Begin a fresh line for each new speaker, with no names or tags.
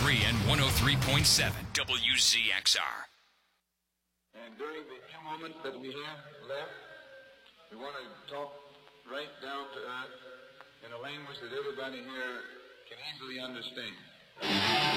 103 and 103.7 WZXR.
And during the few moments that we have left, we want to talk right down to earth in a language that everybody here can easily understand.